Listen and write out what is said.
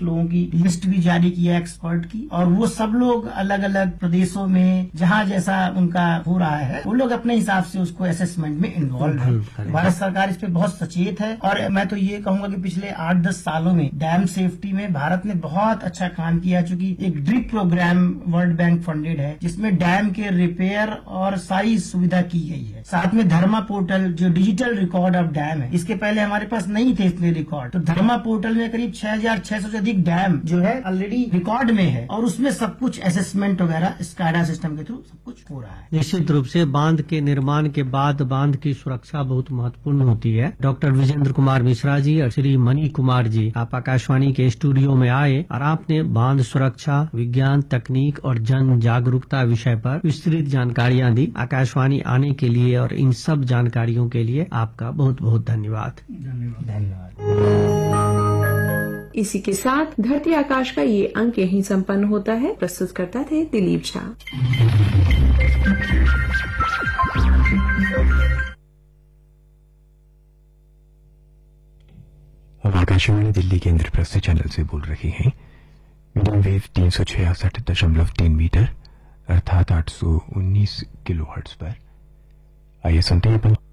एक लोगों की लिस्ट भी जारी किया एक्सपर्ट की, और वो सब लोग अलग अलग प्रदेशों में जहाँ जैसा उनका हो रहा है वो लोग अपने हिसाब से उसको असेसमेंट में इन्वॉल्व है। भारत सरकार इस पे बहुत सचेत है, और मैं तो ये कहूंगा कि पिछले 8-10 सालों में डैम सेफ्टी में भारत ने बहुत अच्छा काम किया, चूंकि एक drip programme world bank funded है जिसमें डैम के रिपेयर और सारी सुविधा की गई है। साथ में धर्मा पोर्टल जो डिजिटल रिकॉर्ड ऑफ डैम है, इसके पहले हमारे पास नहीं थे इतने रिकॉर्ड, तो धर्मा पोर्टल में करीब 6600 से अधिक डैम जो है ऑलरेडी रिकॉर्ड में है, और उसमें सब कुछ असेसमेंट वगैरह स्काडा सिस्टम के थ्रू सब कुछ हो रहा है। निश्चित रूप से बांध के निर्माण के बाद बांध की सुरक्षा बहुत महत्वपूर्ण होती है। डॉक्टर विजेंद्र कुमार मिश्रा जी और श्री मणि कुमार जी, आप आकाशवाणी के स्टूडियो में आए और आपने बांध सुरक्षा, विज्ञान, तकनीक और जन जागरूकता विषय पर विस्तृत जानकारियां दी। आकाशवाणी आने के लिए और इन सब जानकारियों के लिए आपका बहुत बहुत धन्यवाद। धन्यवाद। इसी के साथ धरती आकाश का ये अंक यहीं संपन्न होता है। प्रस्तुत करता थे दिलीप झा। हम आकाशवाणी दिल्ली केंद्र प्रस्तुत चैनल से बोल रहे हैं। मीडियम वेव 366.3 मीटर अर्थात 819 किलोहर्ट्ज पर। आइए सुनते हैं